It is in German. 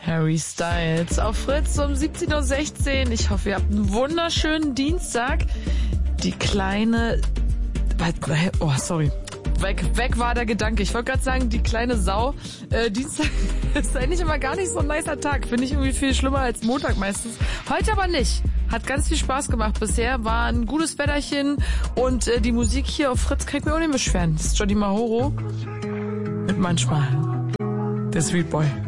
Harry Styles auf Fritz um 17:16 Uhr. Ich hoffe, ihr habt einen wunderschönen Dienstag. Die kleine... Oh, sorry. Weg war der Gedanke. Ich wollte gerade sagen, die kleine Sau. Dienstag ist eigentlich immer gar nicht so ein nicer Tag. Finde ich irgendwie viel schlimmer als Montag meistens. Heute aber nicht. Hat ganz viel Spaß gemacht bisher. War ein gutes Wetterchen. Und die Musik hier auf Fritz kann ich mir auch nicht beschweren. Das ist Johnny Mahoro mit Manchmal. Der Sweet Boy.